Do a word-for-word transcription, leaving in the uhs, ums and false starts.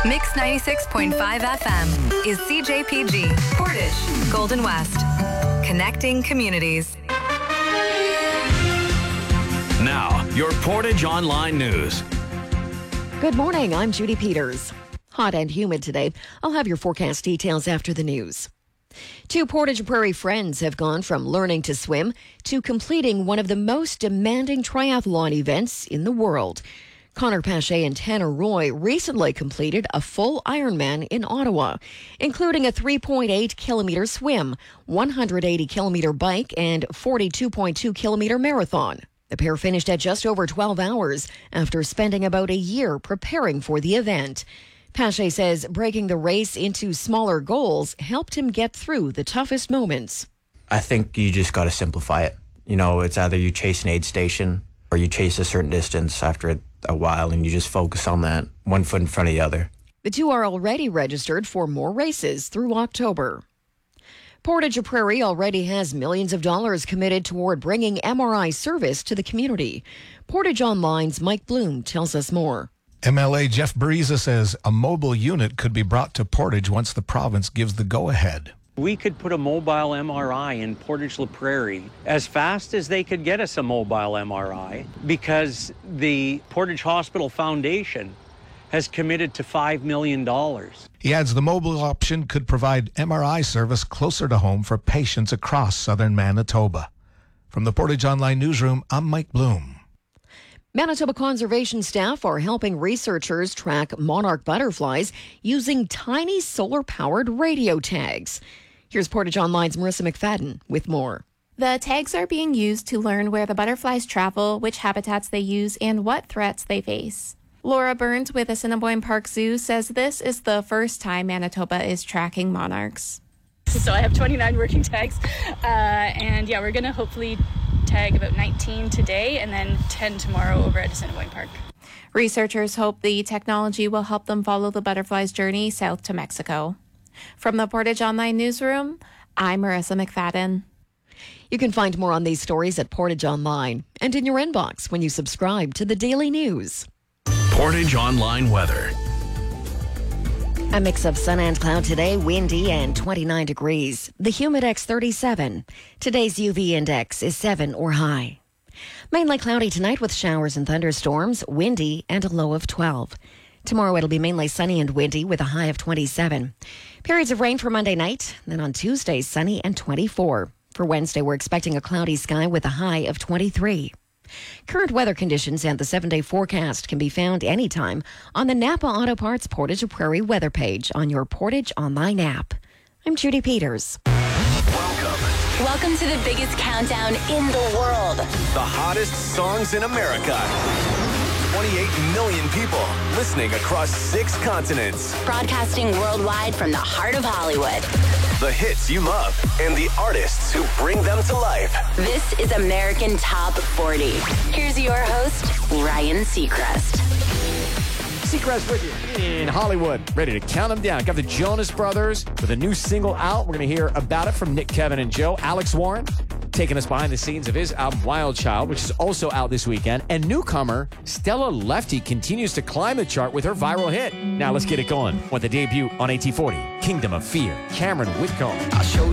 Mix ninety-six point five F M is C J P G, Portage, Golden West. Connecting communities. Now, your Portage Online News. Good morning, I'm Judy Peters. Hot and humid today. I'll have your forecast details after the news. Two Portage Prairie friends have gone from learning to swim to completing one of the most demanding triathlon events in the world. Connor Pache and Tanner Roy recently completed a full Ironman in Ottawa, including a three point eight kilometer swim, one hundred eighty kilometer bike, and forty-two point two kilometer marathon. The pair finished at just over twelve hours after spending about a year preparing for the event. Pache says breaking the race into smaller goals helped him get through the toughest moments. I think you just got to simplify it. You know, it's either you chase an aid station or you chase a certain distance after a while, and you just focus on that, one foot in front of the other. The two are already registered for more races through October. Portage Prairie already has millions of dollars committed toward bringing M R I service to the community. Portage Online's Mike Bloom tells us more. M L A Jeff Bariza says a mobile unit could be brought to Portage once the province gives the go-ahead. We could put a mobile M R I in Portage La Prairie as fast as they could get us a mobile M R I because the Portage Hospital Foundation has committed to five million dollars. He adds the mobile option could provide M R I service closer to home for patients across southern Manitoba. From the Portage Online Newsroom, I'm Mike Bloom. Manitoba conservation staff are helping researchers track monarch butterflies using tiny solar-powered radio tags. Here's Portage Online's Marissa McFadden with more. The tags are being used to learn where the butterflies travel, which habitats they use, and what threats they face. Laura Burns with Assiniboine Park Zoo says this is the first time Manitoba is tracking monarchs. So I have twenty-nine working tags, uh, and yeah, we're going to hopefully tag about nineteen today and then ten tomorrow over at Assiniboine Park. Researchers hope the technology will help them follow the butterfly's journey south to Mexico. From the Portage Online Newsroom, I'm Marissa McFadden. You can find more on these stories at Portage Online and in your inbox when you subscribe to the Daily News. Portage Online weather. A mix of sun and cloud today, windy and twenty-nine degrees. The Humidex thirty-seven. Today's U V index is seven or high. Mainly cloudy tonight with showers and thunderstorms, windy and a low of twelve. Tomorrow it'll be mainly sunny and windy with a high of twenty-seven. Periods of rain for Monday night, then on Tuesday sunny and twenty-four. For Wednesday we're expecting a cloudy sky with a high of twenty-three. Current weather conditions and the seven-day forecast can be found anytime on the Napa Auto Parts Portage Prairie weather page on your Portage Online app. I'm Judy Peters. Welcome. Welcome to the biggest countdown in the world. The hottest songs in America. twenty-eight million people listening across six continents. Broadcasting worldwide from the heart of Hollywood. The hits you love and the artists who bring them to life. This is American Top forty. Here's your host, Ryan Seacrest. Seacrest with you in Hollywood, ready to count them down. Got the Jonas Brothers with a new single out. We're going to hear about it from Nick, Kevin, and Joe. Alex Warren taking us behind the scenes of his album Wild Child, which is also out this weekend. And newcomer Stella Lefty continues to climb the chart with her viral hit. Now let's get it going with the debut on A T forty, Kingdom of Fear. Cameron Whitcomb. I'll show